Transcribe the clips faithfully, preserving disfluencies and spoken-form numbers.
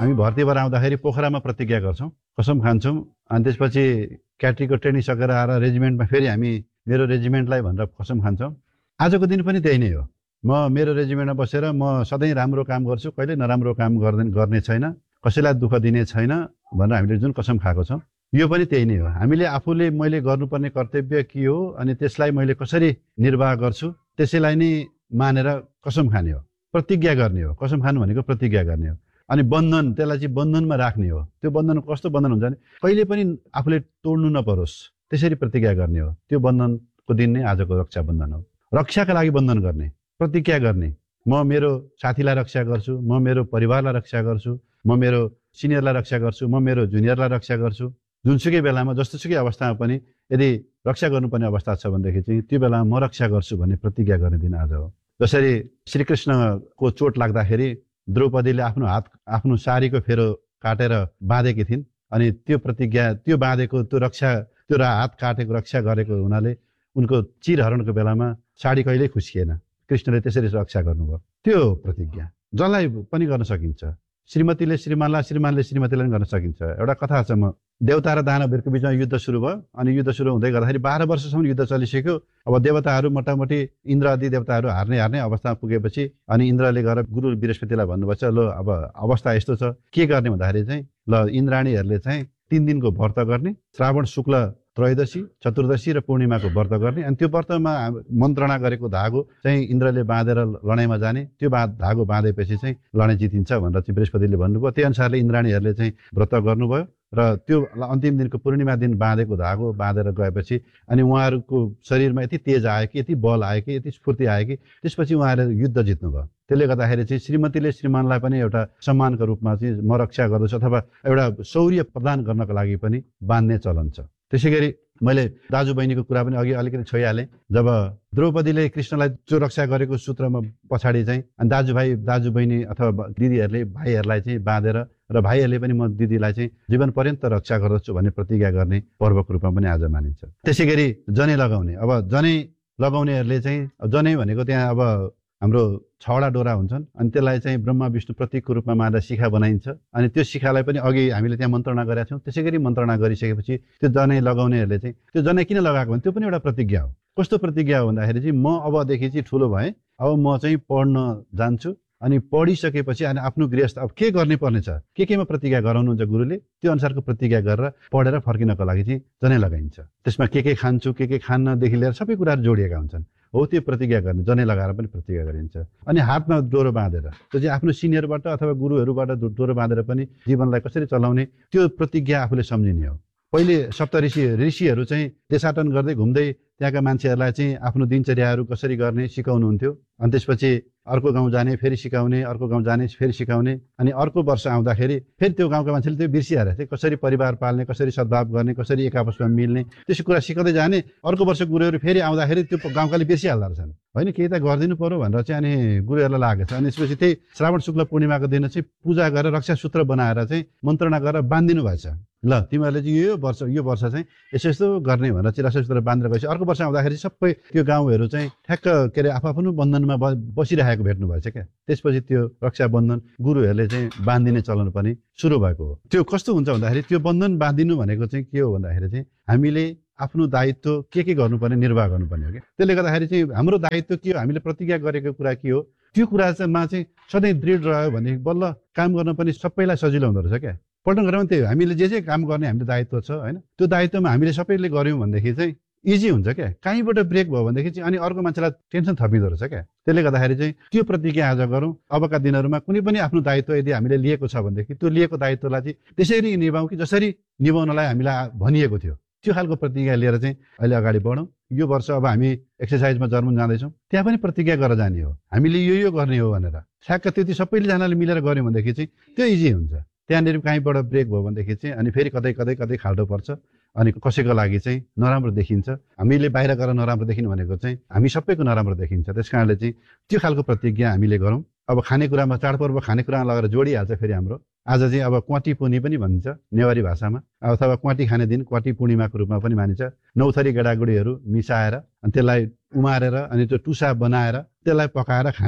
हामी भर्ती भएर आउँदाखेरि पोखरामा प्रतिज्ञा गर्छौँ, कसम खान्छौँ, अनि त्यसपछि क्याट्रीको ट्रेनिङ सकेर आएर रेजिमेन्टमा फेरि हामी मेरो रेजिमेन्टलाई भनेर कसम खान्छौँ। आजको दिन पनि त्यही नै हो। म मेरो रेजिमेन्टमा बसेर म सधैँ राम्रो काम गर्छु, कहिले नराम्रो काम गर्दैन गर्ने छैन, कसैलाई दुःख दिने छैन भनेर हामीले जुन कसम खाएको छौँ यो पनि त्यही नै हो। हामीले आफूले मैले गर्नुपर्ने कर्तव्य के हो अनि त्यसलाई मैले कसरी निर्वाह गर्छु त्यसैलाई नै मानेर कसम खाने हो, प्रतिज्ञा गर्ने हो। कसम खानु भनेको प्रतिज्ञा गर्ने हो। अनि बन्धन, त्यसलाई चाहिँ बन्धनमा राख्ने हो। त्यो बन्धन कस्तो बन्धन हुन्छ भने कहिले पनि आफूले तोड्नु नपरोस् त्यसरी प्रतिज्ञा गर्ने हो। त्यो बन्धनको दिन नै आजको रक्षा बन्धन हो। रक्षाका लागि बन्धन गर्ने, प्रतिज्ञा गर्ने, म मेरो साथीलाई रक्षा गर्छु, म मेरो परिवारलाई रक्षा गर्छु, म मेरो सिनियरलाई रक्षा गर्छु, म मेरो जुनियरलाई रक्षा गर्छु। जुनसुकै बेलामा जस्तोसुकै अवस्थामा पनि यदि रक्षा गर्नुपर्ने अवस्था छ भनेदेखि चाहिँ त्यो बेलामा म रक्षा गर्छु भन्ने प्रतिज्ञा गर्ने दिन आज हो। जसरी श्रीकृष्णको चोट लाग्दाखेरि द्रौपदीले आफ्नो हात आफ्नो साडीको फेरो काटेर बाँधेकी थिइन् अनि त्यो प्रतिज्ञा त्यो बाँधेको त्यो रक्षा त्यो हात काटेको रक्षा गरेको हुनाले उनको चिरहरणको बेलामा साडी कहिल्यै खुस्किएन। कृष्णले त्यसरी रक्षा गर्नुभयो। त्यो प्रतिज्ञा जसलाई पनि गर्न सकिन्छ। श्रीमतीले श्रीमानलाई, श्रीमानले श्रीमतीलाई पनि गर्न सकिन्छ। एउटा कथा छ, म देवता र दानवहरूको बिचमा युद्ध सुरु भयो अनि युद्ध सुरु हुँदै गर्दाखेरि बाह्र वर्षसम्म युद्ध चलिसक्यो। अब देवताहरू मोटामोटी इन्द्र आदि देवताहरू हार्ने हार्ने अवस्थामा पुगेपछि अनि इन्द्रले गएर गुरु बृहस्पतिलाई भन्नुभएको छ, ल अब अवस्था यस्तो छ, के गर्ने भन्दाखेरि चाहिँ ल इन्द्राणीहरूले चाहिँ तिन दिनको व्रत गर्ने, श्रावण शुक्ल त्रयोदशी, चतुर्दशी र पूर्णिमाको व्रत गर्ने अनि त्यो व्रतमा मन्त्रणा गरेको धागो चाहिँ इन्द्रले बाँधेर लडाइँमा जाने, त्यो बा धागो बाँधेपछि चाहिँ लडाइँ जितिन्छ भनेर चाहिँ बृहस्पतिले भन्नुभयो। त्यही अनुसारले इन्द्राणीहरूले चाहिँ व्रत गर्नुभयो र त्यो अन्तिम दिनको पूर्णिमा दिन बाँधेको धागो बाँधेर गएपछि अनि उहाँहरूको शरीरमा यति तेज आयो कि, यति बल आयो कि, यति स्फूर्ति आयो कि त्यसपछि उहाँहरूले युद्ध जित्नुभयो। त्यसले गर्दाखेरि चाहिँ श्रीमतीले श्रीमानलाई पनि एउटा सम्मानको रूपमा चाहिँ म रक्षा गर्दछु अथवा एउटा शौर्य प्रदान गर्नको लागि पनि बाँध्ने चलन छ। त्यसै गरी मैले दाजुबहिनीको कुरा पनि अघि अलिकति छोइहालेँ। जब द्रौपदीले कृष्णलाई जो रक्षा गरेको सूत्रमा पछाडि चाहिँ अनि दाजुभाइ दाजुबहिनी अथवा दिदीहरूले भाइहरूलाई चाहिँ बाँधेर र भाइहरूले पनि म दिदीलाई चाहिँ जीवन पर्यन्त रक्षा गर्दछु भन्ने प्रतिज्ञा गर्ने पर्वको रूपमा पनि आज मानिन्छ। त्यसै गरी जनै लगाउने, अब जनै लगाउनेहरूले चाहिँ जनै भनेको त्यहाँ अब हाम्रो छवटा डोरा हुन्छन् अनि त्यसलाई चाहिँ ब्रह्मा विष्णु प्रतीकको रूपमा मानेर शिखा बनाइन्छ अनि त्यो शिखालाई पनि अघि हामीले त्यहाँ मन्त्रणा गरेका छौँ। त्यसै गरी मन्त्रणा गरिसकेपछि त्यो जनै लगाउनेहरूले चाहिँ त्यो जनै किन लगाएको भने त्यो पनि एउटा प्रतिज्ञा हो। कस्तो प्रतिज्ञा हो भन्दाखेरि चाहिँ म अबदेखि चाहिँ ठुलो भएँ, अब म चाहिँ पढ्न जान्छु अनि पढिसकेपछि अनि आफ्नो गृहस्थ अब के गर्ने पर्ने छ, के केमा प्रतिज्ञा गराउनुहुन्छ गुरुले, त्यो अनुसारको प्रतिज्ञा गरेर पढेर फर्किनको लागि चाहिँ जनै लगाइन्छ। त्यसमा के के खान्छु के के खान्नदेखि लिएर सबै कुराहरू जोडिएका हुन्छन्। हो त्यो प्रतिज्ञा गर्ने, जनै लगाएर पनि प्रतिज्ञा गरिन्छ। अनि हातमा डोरो बाँधेर त्यो चाहिँ आफ्नो सिनियरबाट अथवा गुरुहरूबाट डोरो बाँधेर पनि जीवनलाई कसरी चलाउने त्यो प्रतिज्ञा आफूले सम्झिने हो। पहिले सप्तऋषि ऋषिहरू चाहिँ देशाटन गर्दै घुम्दै त्यहाँका मान्छेहरूलाई चाहिँ आफ्नो दिनचर्याहरू कसरी गर्ने सिकाउनुहुन्थ्यो। अनि त्यसपछि अर्को गाउँ जाने, फेरि सिकाउने, अर्को गाउँ जाने, फेरि सिकाउने अनि अर्को वर्ष आउँदाखेरि फेरि त्यो गाउँका मान्छेले त्यो बिर्सिहाल्छ चाहिँ कसरी परिवार पाल्ने, कसरी सद्भाव गर्ने, कसरी एक आपसमा मिल्ने, त्यसो कुरा सिकाउँदै जाने। अर्को वर्ष गुरुहरू फेरि आउँदाखेरि त्यो गाउँकाले बिर्सिहाल्दो रहेछन्, होइन केही त गरिदिनु पर्यो भनेर चाहिँ अनि गुरुहरूलाई लागेको छ। अनि त्यसपछि त्यही श्रावण शुक्ल पूर्णिमाको दिन चाहिँ पूजा गरेर रक्षा सूत्र बनाएर चाहिँ मन्त्रणा गरेर बाँधिदिनु भएछ। ल तिमीहरूले चाहिँ यो वर्ष यो वर्ष चाहिँ यसो यस्तो गर्ने भनेर चाहिँ रक्षा सूत्र बाँधेर गएपछि अर्को वर्ष आउँदाखेरि सबै त्यो गाउँहरू चाहिँ ठ्याक्क के अरे आफ्नो बन्धनमा बसिरहेको भेट्नु भएछ क्या। त्यसपछि त्यो रक्षा बन्धन गुरुहरूले चाहिँ बाँधिने चलन पनि सुरु भएको हो। त्यो कस्तो हुन्छ भन्दाखेरि त्यो बन्धन बाँधिनु भनेको चाहिँ के हो भन्दाखेरि चाहिँ हामीले आफ्नो दायित्व के के गर्नुपर्ने निर्वाह गर्नुपर्ने हो क्या। त्यसले गर्दाखेरि चाहिँ हाम्रो दायित्व के हो, हामीले प्रतिज्ञा गरेको कुरा के हो, त्यो कुरा चाहिँ मा चाहिँ सधैँ दृढ रह्यो भने बल्ल काम गर्न पनि सबैलाई सजिलो हुँदो रहेछ क्या। पल्टन गरेर पनि त्यही हो, हामीले जे जे काम गर्ने हामीले दायित्व छ होइन, त्यो दायित्वमा हामीले सबैले गऱ्यौँ भनेदेखि चाहिँ इजी हुन्छ क्या। कहीँबाट ब्रेक भयो भनेदेखि चाहिँ अनि अर्को मान्छेलाई टेन्सन थपिँदो रहेछ क्या। त्यसले गर्दाखेरि चाहिँ त्यो प्रतिज्ञा आज गरौँ। अबका दिनहरूमा कुनै पनि आफ्नो दायित्व यदि हामीले लिएको छ भनेदेखि त्यो लिएको दायित्वलाई चाहिँ त्यसरी निभाउँ कि जसरी निभाउनलाई हामीलाई भनिएको थियो, त्यो खालको प्रतिज्ञा लिएर चाहिँ अहिले अगाडि बढौँ। यो वर्ष अब हामी एक्सर्साइजमा जर्मन जाँदैछौँ, त्यहाँ पनि प्रतिज्ञा गरेर जाने हो, हामीले यो यो गर्ने हो भनेर ठ्याक्क त्यति सबैजनाले मिलेर गऱ्यौँ भनेदेखि चाहिँ त्यो इजी हुन्छ। त्यहाँनिर कहीँबाट ब्रेक भयो भनेदेखि चाहिँ अनि फेरि कतै कतै कतै खाल्डो पर्छ अनि कसैको लागि चाहिँ नराम्रो देखिन्छ। हामीले बाहिर गएर नराम्रो देखिनु भनेको चाहिँ हामी सबैको नराम्रो देखिन्छ। त्यस कारणले चाहिँ त्यो खालको प्रतिज्ञा हामीले गरौँ। अब खानेकुरामा चाडपर्व खानेकुरामा लगेर जोडिहाल्छ फेरि हाम्रो। आज चाहिँ अब क्वाटी पुनी पनि भनिन्छ नेवारी भाषामा, अथवा क्वाटी खाने दिन क्वाटी पूर्णिमाको रूपमा पनि मानिन्छ। नौथरी गेडागुडीहरू मिसाएर अनि त्यसलाई उमारेर अनि त्यो टुसा बनाएर त्यसलाई पकाएर खाने,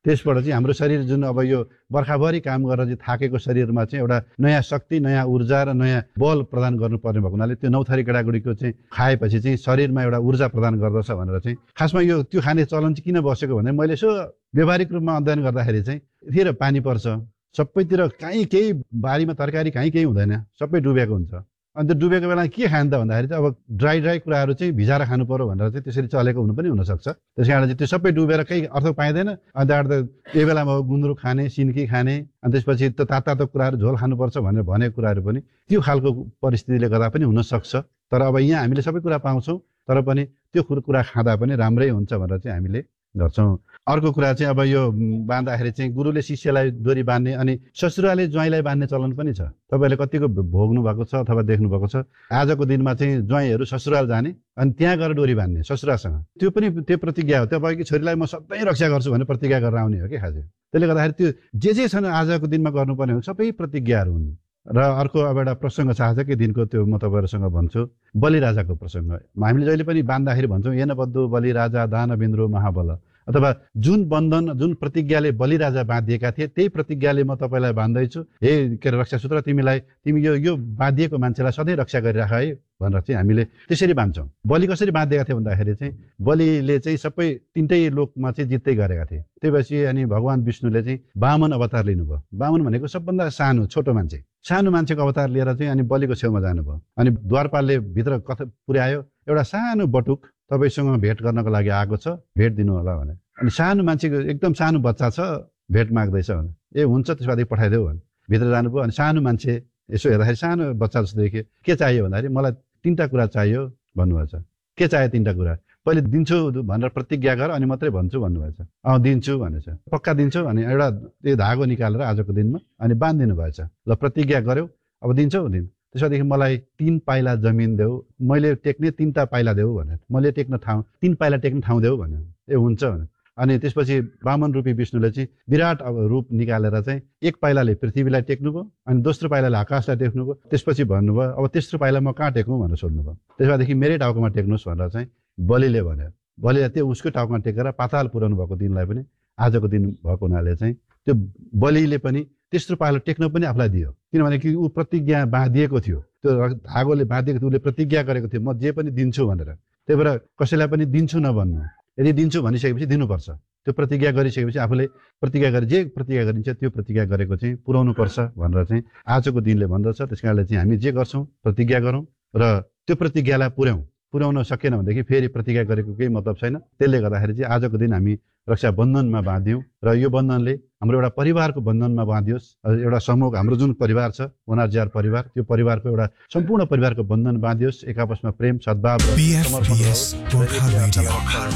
त्यसबाट चाहिँ हाम्रो शरीर जुन अब यो बर्खाभरि काम गरेर चाहिँ थाकेको शरीरमा चाहिँ एउटा नयाँ शक्ति नयाँ ऊर्जा र नयाँ बल प्रदान गर्नुपर्ने भएको हुनाले त्यो नौ थरी केटागुडीको चाहिँ खाएपछि चाहिँ शरीरमा एउटा ऊर्जा प्रदान गर्दछ भनेर चाहिँ खासमा यो त्यो खाने चलन चाहिँ किन बसेको भने मैले यसो व्यवहारिक रूपमा अध्ययन गर्दाखेरि चाहिँ यतिर पानी पर्छ सबैतिर कहीँ केही बारीमा तरकारी कहीँ केही हुँदैन सबै डुबेको हुन्छ अनि त्यो डुबेको बेला के खान्छ त भन्दाखेरि चाहिँ अब ड्राई ड्राई कुराहरू चाहिँ भिजाएर खानु पर्यो भनेर चाहिँ त्यसरी चलेको हुनु पनि हुनसक्छ त्यस कारण चाहिँ त्यो सबै डुबेर केही अर्थ पाइँदैन अनि त्यहाँबाट त त्यही बेलामा गुन्द्रुक खाने सिन्की खाने अनि त्यसपछि त तातो तातो कुराहरू झोल खानुपर्छ भनेर भनेको कुराहरू पनि त्यो खालको परिस्थितिले गर्दा पनि हुनसक्छ तर अब यहाँ हामीले सबै कुरा पाउँछौँ तर पनि त्यो कुरा खाँदा पनि राम्रै हुन्छ भनेर चाहिँ हामीले गर्छौँ अर्को कुरा चाहिँ अब यो बाँध्दाखेरि चाहिँ गुरुले शिष्यलाई डोरी बाँध्ने अनि ससुराले ज्वाइँलाई बाँध्ने चलन पनि छ तपाईँले कतिको भोग्नु भएको छ अथवा देख्नु भएको छ आजको दिनमा चाहिँ ज्वाइँहरू ससुराल जाने अनि त्यहाँ गएर डोरी बाँध्ने ससुरासँग त्यो पनि त्यो प्रतिज्ञा हो तपाईँको छोरीलाई म सधैँ रक्षा गर्छु भनेर प्रतिज्ञा गरेर आउने हो कि खासै त्यसले गर्दाखेरि त्यो जे जे छन् आजको दिनमा गर्नुपर्ने हो सबै प्रतिज्ञाहरू हुन् र अर्को अब एउटा प्रसङ्ग छ आजकै दिनको त्यो म तपाईँहरूसँग भन्छु बलिराजाको प्रसङ्ग हामीले जहिले पनि बाँध्दाखेरि भन्छौँ येन बद्धो बलिराजा दानवेन्द्रो महाबल अथवा जुन बन्धन जुन प्रतिज्ञाले बलिराजा बाँधिएका थिए त्यही प्रतिज्ञाले म तपाईँलाई बाँध्दैछु हे के अरे रक्षा सूत्र तिमीलाई तिमी यो यो बाँधिएको मान्छेलाई सधैँ रक्षा गरिराख है भनेर चाहिँ हामीले त्यसरी बाँध्छौँ बलि कसरी बाँधिएका थिए भन्दाखेरि चाहिँ बलिले चाहिँ सबै तिनटै लोकमा चाहिँ जित्दै गरेका थिए त्यही भएपछि अनि भगवान् विष्णुले चाहिँ वामन अवतार लिनुभयो वामन भनेको सबभन्दा सानो छोटो मान्छे सानो मान्छेको अवतार लिएर चाहिँ अनि बलिको छेउमा जानुभयो अनि द्वारपालले भित्र कथा पुर्यायो एउटा सानो बटुक तपाईँसँग भेट गर्नको लागि आएको छ भेट दिनु होला भने अनि सानो मान्छेको एकदम सानो बच्चा छ भेट माग्दैछ भने ए हुन्छ त्यसपछि पठाइदेऊ भने भित्र जानुभयो अनि सानो मान्छे यसो हेर्दाखेरि सानो बच्चा जस्तो देख्यो के चाहियो भन्दाखेरि मलाई तिनवटा कुरा चाहियो भन्नुभएछ के चाहियो तिनवटा कुरा पहिले दिन्छु भनेर प्रतिज्ञा गर अनि मात्रै भन्छु भन्नुभएछ अँ दिन्छु भनेछ पक्का दिन्छु अनि एउटा त्यो धागो निकालेर आजको दिनमा अनि बाँधिदिनु भएछ ल प्रतिज्ञा गर्यौ अब दिन्छौ दिन त्यसपछि मलाई तीन पाइला जमिन देऊ मैले टेक्ने तीनटा पाइला देऊ भनेर मैले टेक्न ठाउँ तीन पाइला टेक्ने ठाउँ देऊ भन्यो ए हुन्छ भने अनि त्यसपछि वामन रूपी विष्णुले चाहिँ विराट अब रूप निकालेर चाहिँ एक पाइलाले पृथ्वीलाई टेक्नुभयो अनि दोस्रो पाइलाले आकाशलाई टेक्नुभयो त्यसपछि भन्नुभयो अब तेस्रो पाइला म कहाँ टेकौँ भनेर सोध्नुभयो त्यसपछि मेरै टाउकोमा टेक्नुहोस् भनेर चाहिँ बलिले भन्यो बलिले त्यो उसकै टाउकोमा टेकेर पाताल पुर्याउनु भएको दिनलाई पनि आजको दिन भएको हुनाले चाहिँ त्यो बलिले पनि तेस्रो पाइला टेक्न पनि आफूलाई दियो किनभने कि ऊ प्रतिज्ञा बाँधिएको थियो त्यो धागोले बाँधिएको थियो उसले प्रतिज्ञा गरेको थियो म जे पनि दिन्छु भनेर त्यही भएर कसैलाई पनि दिन्छु नभन्नु यदि दिन्छु भनिसकेपछि दिनुपर्छ त्यो प्रतिज्ञा गरिसकेपछि आफूले प्रतिज्ञा गरे जे प्रतिज्ञा गरिन्छ त्यो प्रतिज्ञा गरेको चाहिँ पुर्याउनु पर्छ भनेर चाहिँ आजको दिनले भन्दछ त्यस कारणले चाहिँ हामी जे गर्छौँ प्रतिज्ञा गरौँ र त्यो प्रतिज्ञालाई पुर्याउँ पुर्याउन सकेन भनेदेखि फेरि प्रतिज्ञा गरेको केही मतलब छैन त्यसले गर्दाखेरि चाहिँ आजको दिन हामी रक्षा बन्धनमा बाँध्यौँ र यो बन्धनले हाम्रो एउटा परिवारको बन्धनमा बाँधियोस् एउटा समूह हाम्रो जुन परिवार छ वनार्जार परिवार त्यो परिवारको एउटा सम्पूर्ण परिवारको बन्धन बाँधियोस् एक आपसमा प्रेम सद्भाव र समर्पण